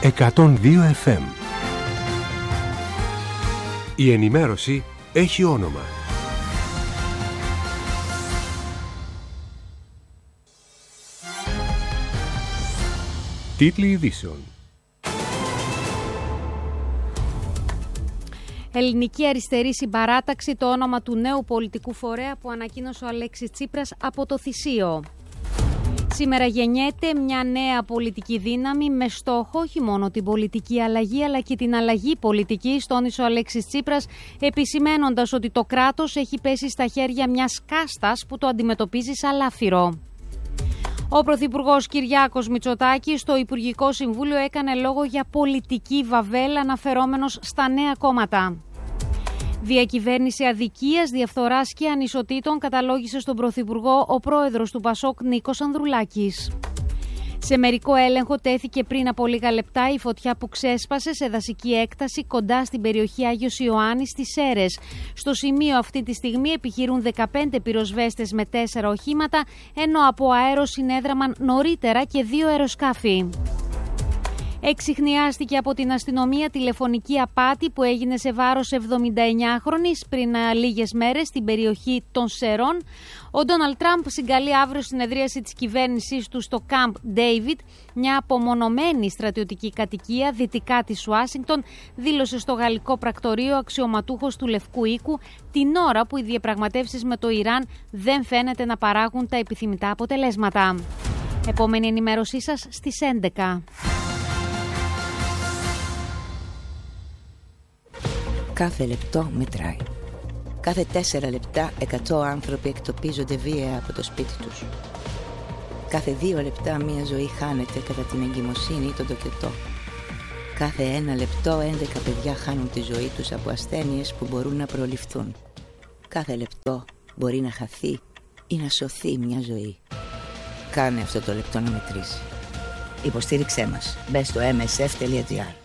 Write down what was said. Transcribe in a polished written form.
102 FM. Η ενημέρωση έχει όνομα. Τίτλοι ειδήσεων. Ελληνική Αριστερή Συμπαράταξη, το όνομα του νέου πολιτικού φορέα που ανακοίνωσε ο Αλέξης Τσίπρας από το Θησίο. Σήμερα γεννιέται μια νέα πολιτική δύναμη με στόχο όχι μόνο την πολιτική αλλαγή αλλά και την αλλαγή πολιτικής, τόνισε ο Αλέξης Τσίπρας, επισημένοντας ότι το κράτος έχει πέσει στα χέρια μιας κάστας που το αντιμετωπίζει σαν λάφυρο. Ο Πρωθυπουργός Κυριάκος Μητσοτάκης στο Υπουργικό Συμβούλιο έκανε λόγο για πολιτική βαβέλ, αναφερόμενος στα νέα κόμματα. Διακυβέρνηση αδικίας, διαφθοράς και ανισοτήτων καταλόγισε στον Πρωθυπουργό ο πρόεδρος του Πασόκ Νίκος Ανδρουλάκης. Σε μερικό έλεγχο τέθηκε πριν από λίγα λεπτά η φωτιά που ξέσπασε σε δασική έκταση κοντά στην περιοχή Άγιος Ιωάννης στις Σέρρες. Στο σημείο αυτή τη στιγμή επιχειρούν 15 πυροσβέστες με 4 οχήματα, ενώ από αέρο συνέδραμαν νωρίτερα και 2 αεροσκάφη. Εξιχνιάστηκε από την αστυνομία τηλεφωνική απάτη που έγινε σε βάρος 79χρονης πριν λίγες μέρες στην περιοχή των Σερών. Ο Ντόναλντ Τραμπ συγκαλεί αύριο συνεδρίαση της κυβέρνησής του στο Camp David, μια απομονωμένη στρατιωτική κατοικία δυτικά της Ουάσιγκτον, δήλωσε στο γαλλικό πρακτορείο αξιωματούχος του Λευκού Οίκου, την ώρα που οι διαπραγματεύσεις με το Ιράν δεν φαίνεται να παράγουν τα επιθυμητά αποτελέσματα. Επόμενη ενημέρωσή σας στις 11. Κάθε λεπτό μετράει. Κάθε 4 λεπτά 100 άνθρωποι εκτοπίζονται βία από το σπίτι τους. Κάθε 2 λεπτά μια ζωή χάνεται κατά την εγκυμοσύνη ή τον τοκετό. Κάθε 1 λεπτό 11 παιδιά χάνουν τη ζωή τους από ασθένειες που μπορούν να προληφθούν. Κάθε λεπτό μπορεί να χαθεί ή να σωθεί μια ζωή. Κάνε αυτό το λεπτό να μετρήσει. Υποστήριξέ μας. Μπες στο msf.gr.